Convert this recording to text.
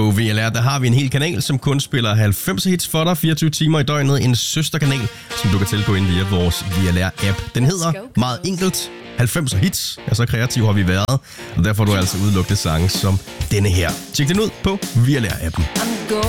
På VLR, der har vi en hel kanal, som kun spiller 90 hits for dig 24 timer i døgnet. En søsterkanal, som du kan tilgå ind via vores VLR-app. Den hedder meget enkelt 90 hits. Ja, så kreativ har vi været, og derfor har du altså udelukket sange som denne her. Tjek den ud på VLR-appen.